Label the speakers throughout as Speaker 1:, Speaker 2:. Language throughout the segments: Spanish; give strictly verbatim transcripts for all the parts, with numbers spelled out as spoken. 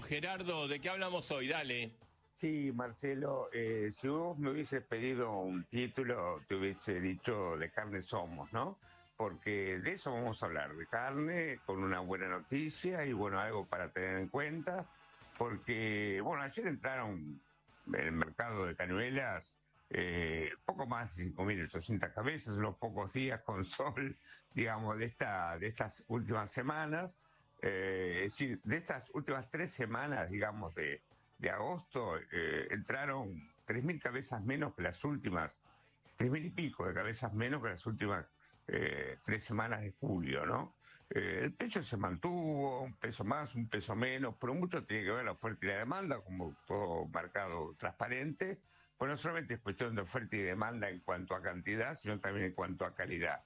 Speaker 1: Gerardo, ¿de qué hablamos hoy? Dale.
Speaker 2: Sí, Marcelo, eh, si vos me hubieses pedido un título, te hubiese dicho de carne somos, ¿no? Porque de eso vamos a hablar, de carne, con una buena noticia y bueno, algo para tener en cuenta, porque bueno, ayer entraron en el mercado de cañuelas eh, poco más de cinco mil ochocientas cabezas, unos pocos días con sol, digamos, de, esta, de estas últimas semanas, eh, es decir, de estas últimas tres semanas, digamos, de de agosto, eh, entraron tres mil cabezas menos que las últimas, tres mil y pico de cabezas menos que las últimas eh, tres semanas de julio, ¿no? Eh, el precio se mantuvo, un peso más, un peso menos, pero mucho tiene que ver la oferta y la demanda, como todo mercado transparente, pues no solamente es cuestión de oferta y demanda en cuanto a cantidad, sino también en cuanto a calidad.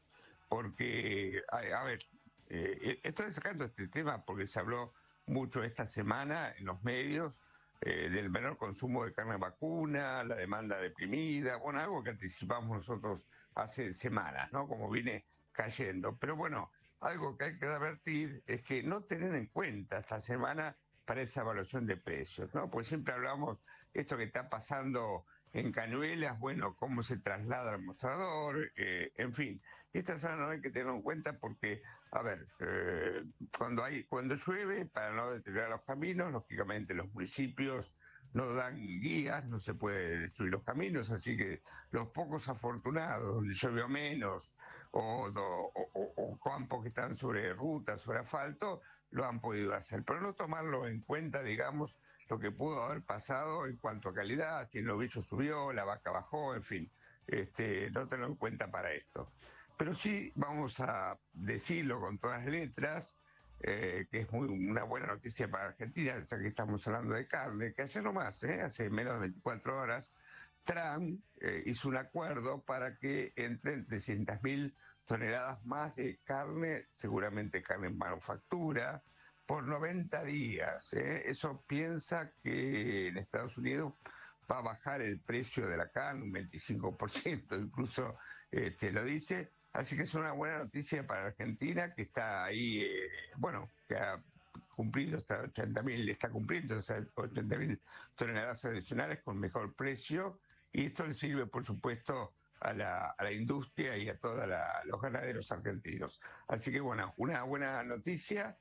Speaker 2: Porque, a, a ver, eh, estoy sacando este tema porque se habló mucho esta semana en los medios, Eh, del menor consumo de carne vacuna, la demanda deprimida, bueno, algo que anticipamos nosotros hace semanas, ¿no? Como viene cayendo. Pero bueno, algo que hay que advertir es que no tener en cuenta esta semana para esa evaluación de precios, ¿no? Pues siempre hablamos esto que está pasando en Cañuelas, bueno, cómo se traslada al mostrador, eh, en fin. Esta semana no hay que tenerlo en cuenta porque, a ver, eh, cuando hay cuando llueve, para no deteriorar los caminos, lógicamente los municipios no dan guías, no se puede destruir los caminos, así que los pocos afortunados, donde llovió menos, o, o, o, o campos que están sobre rutas, sobre asfalto, lo han podido hacer. Pero no tomarlo en cuenta, digamos, lo que pudo haber pasado en cuanto a calidad, si el novillo subió, la vaca bajó, en fin, este, no tenerlo en cuenta para esto. Pero sí vamos a decirlo con todas las letras, eh, que es muy una buena noticia para Argentina, ya que estamos hablando de carne, que ayer nomás, eh, hace menos de veinticuatro horas, Trump eh, hizo un acuerdo para que entren trescientas mil toneladas más de carne, seguramente carne en manufactura, por noventa días. ¿eh? Eso piensa que en Estados Unidos va a bajar el precio de la carne un veinticinco por ciento, incluso este, lo dice. Así que es una buena noticia para Argentina, que está ahí, eh, bueno, que ha cumplido hasta ochenta mil, está cumpliendo ochenta mil toneladas adicionales con mejor precio, y esto le sirve, por supuesto, a la, a la industria y a todos los ganaderos argentinos. Así que, bueno, una buena noticia.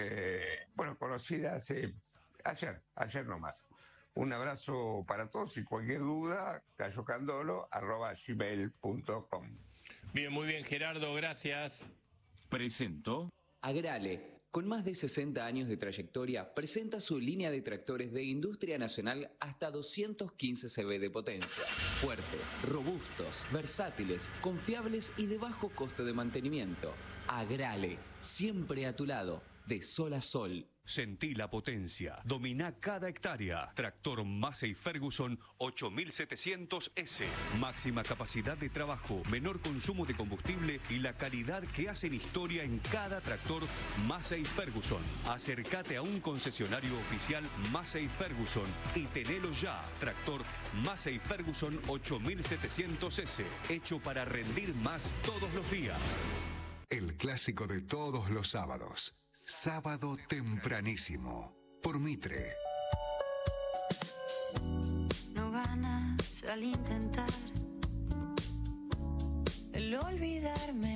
Speaker 2: Eh, bueno, conocida hace ayer, ayer nomás. Un abrazo para todos y cualquier duda, cayocandolo arroba gmail punto com.
Speaker 1: Bien, muy bien, Gerardo, gracias.
Speaker 3: Presento.
Speaker 4: Agrale, con más de sesenta años de trayectoria, presenta su línea de tractores de industria nacional hasta doscientos quince caballos de potencia. Fuertes, robustos, versátiles, confiables y de bajo costo de mantenimiento. Agrale, siempre a tu lado, de sol a sol.
Speaker 3: Sentí la potencia. Domina cada hectárea. Tractor Massey Ferguson ocho mil setecientos ese. Máxima capacidad de trabajo, menor consumo de combustible y la calidad que hacen historia en cada tractor Massey Ferguson. Acércate a un concesionario oficial Massey Ferguson y tenelo ya. Tractor Massey Ferguson ocho mil setecientos ese. Hecho para rendir más todos los días.
Speaker 5: El clásico de todos los sábados. Sábado tempranísimo, por Mitre.
Speaker 6: No ganas al intentar el olvidarme.